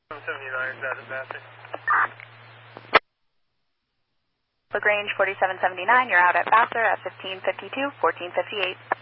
79 is out of Bassett. LaGrange 4779, you're out at Vassar at 1552, 1458.